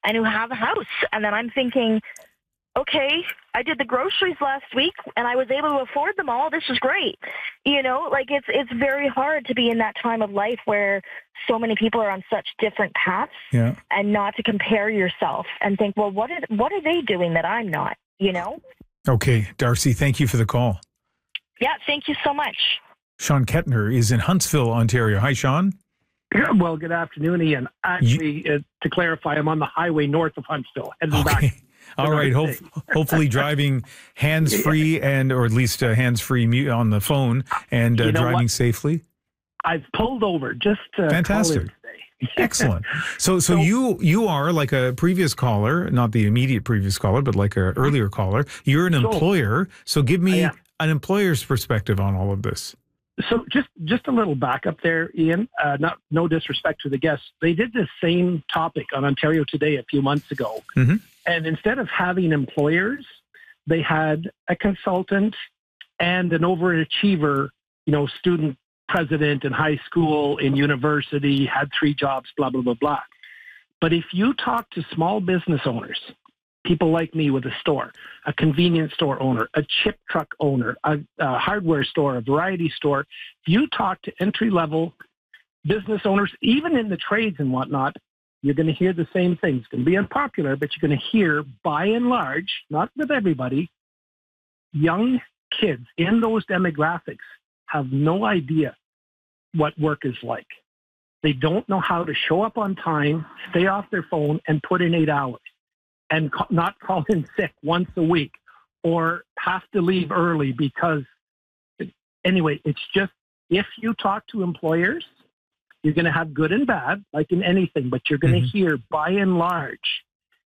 and who have a house. And then I'm thinking, okay, I did the groceries last week and I was able to afford them all. This is great. Like it's very hard to be in that time of life where so many people are on such different paths, and not to compare yourself and think, well, what are they doing that I'm not, Okay, Darcy, thank you for the call. Yeah, thank you so much. Sean Kettner is in Huntsville, Ontario. Hi, Sean. Well, good afternoon, Ian. Actually, to clarify, I'm on the highway north of Huntsville, heading back. All right. Hopefully driving hands-free or at least hands-free on the phone and driving safely. I've pulled over just to Fantastic. Call in today. Excellent. So you are like a previous caller, not the immediate previous caller, but like an earlier caller. You're an employer. So give me an employer's perspective on all of this. So just a little backup there, Ian. No disrespect to the guests. They did the same topic on Ontario Today a few months ago. Mm-hmm. And instead of having employers, they had a consultant and an overachiever, student president in high school, in university, had 3 jobs, blah, blah, blah, blah. But if you talk to small business owners, people like me with a store, a convenience store owner, a chip truck owner, a hardware store, a variety store, if you talk to entry-level business owners, even in the trades and whatnot, you're going to hear the same thing. It's going to be unpopular, but you're going to hear, by and large, not with everybody, young kids in those demographics have no idea what work is like. They don't know how to show up on time, stay off their phone, and put in 8 hours, and not call in sick once a week or have to leave early because, anyway, it's just, if you talk to employers, you're going to have good and bad, like in anything, but you're going to hear, by and large,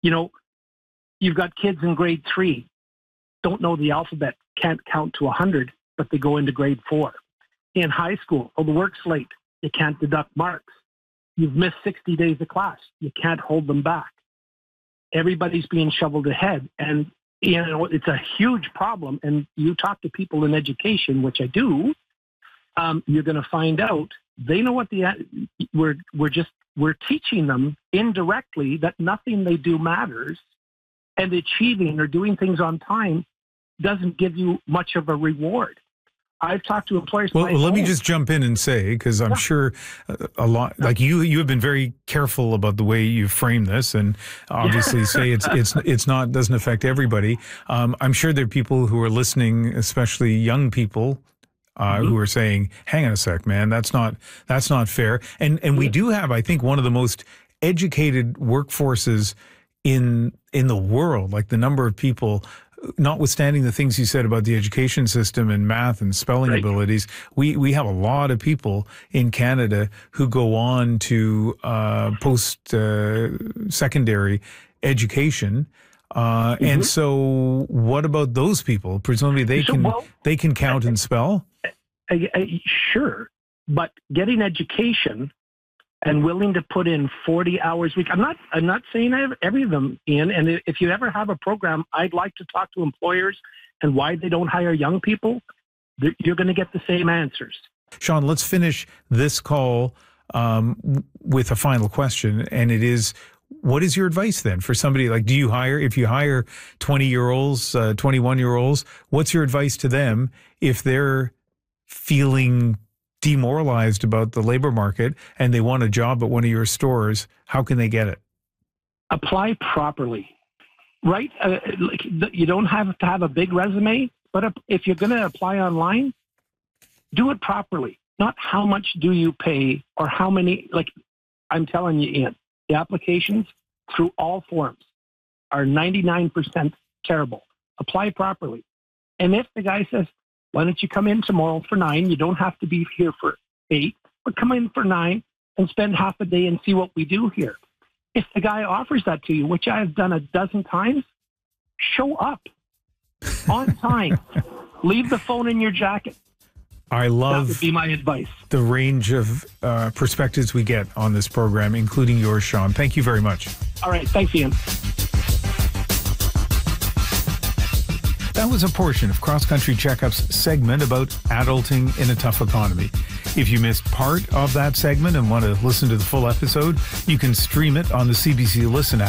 you've got kids in grade 3, don't know the alphabet, can't count to 100, but they go into grade 4. In high school, the work's late, you can't deduct marks. You've missed 60 days of class, you can't hold them back. Everybody's being shoveled ahead, and it's a huge problem. And you talk to people in education, which I do, you're going to find out they know what we're teaching them indirectly that nothing they do matters, and achieving or doing things on time doesn't give you much of a reward. I've talked to employers. Well, let me just jump in and say, because I'm sure a lot, like you have been very careful about the way you frame this, and obviously say it's not, doesn't affect everybody. I'm sure there are people who are listening, especially young people, who are saying, hang on a sec, man, that's not fair. And we do have, I think, one of the most educated workforces in the world, like the number of people, notwithstanding the things you said about the education system and math and spelling abilities, we have a lot of people in Canada who go on to post-secondary education. And so what about those people? Presumably they can count and spell? Sure, but getting education and willing to put in 40 hours a week. I'm not saying I have every of them, Ian. And if you ever have a program, I'd like to talk to employers and why they don't hire young people. You're going to get the same answers. Sean, let's finish this call with a final question. And it is, what is your advice then for somebody like, if you hire 20-year-olds, 21-year-olds, what's your advice to them if they're feeling demoralized about the labor market and they want a job at one of your stores? How can they get it? Apply properly, right? You don't have to have a big resume, but if you're going to apply online, do it properly. Not how much do you pay or how many, I'm telling you, Ian, the applications through all forms are 99% terrible. Apply properly. And if the guy says, why don't you come in tomorrow for 9? You don't have to be here for 8, but come in for 9 and spend half a day and see what we do here. If the guy offers that to you, which I have done a dozen times, show up on time. Leave the phone in your jacket. I love that would be my advice. The range of perspectives we get on this program, including yours, Sean. Thank you very much. All right. Thanks, Ian. That was a portion of Cross Country Checkup's segment about adulting in a tough economy. If you missed part of that segment and want to listen to the full episode, you can stream it on the CBC Listen app.